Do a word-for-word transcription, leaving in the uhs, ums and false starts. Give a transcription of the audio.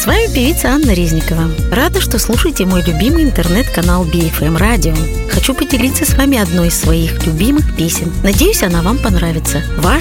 вами певица Анна Резникова. Рада, что слушаете мой любимый интернет-канал би эф эм Radio. Хочу поделиться с вами одной из своих любимых песен. Надеюсь, она вам понравится. Ваш